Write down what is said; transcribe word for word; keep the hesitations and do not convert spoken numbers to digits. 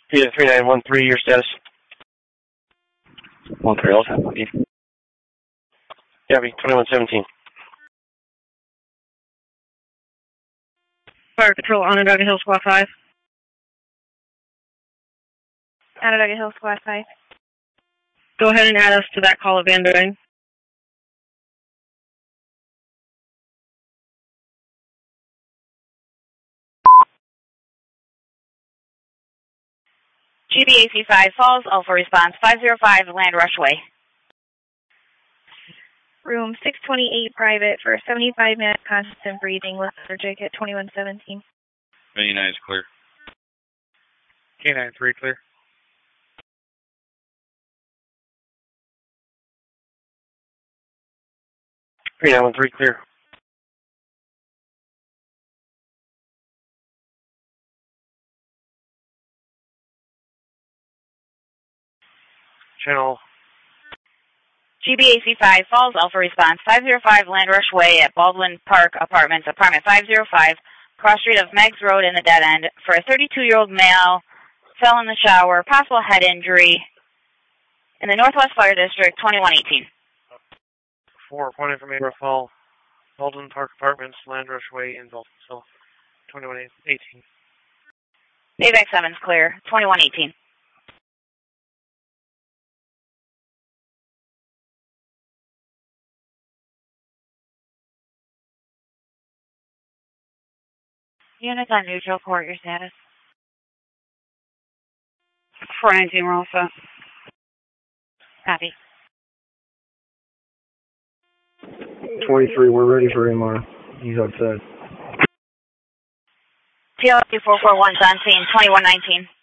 Yeah, three nine one three, your status. one three, I'll have you. Yeah, be twenty-one seventeen. Fire Control, Onondaga Hill, Squad five. Onondaga Hill, Squad five. Go ahead and add us to that call of Van Buren. G B A C five Falls, Alpha Response five zero five, Land Rush Way. Room six twenty-eight, private, for seventy-five minutes, constant breathing, lethargic at twenty-one seventeen. Mini nine is clear. K nine three, clear. three nine one three, clear. Channel. G B A C five Falls, Alpha Response five zero five, Land Rush Way at Baldwin Park Apartments, apartment five zero five, cross street of Meggs Road in the dead end, for a thirty-two-year-old male, fell in the shower, possible head injury, in the Northwest Fire District, twenty-one eighteen. Four, point information, fall, Baldwin Park Apartments, Land Rush Way in Baldwin, twenty-one eighteen. AVAC seven is clear, twenty-one eighteen. Units on neutral, port your status. Brian Team, we're all set. Copy. twenty-three, we're ready for M R. He's outside. T L two four four one, on scene, twenty-one nineteen.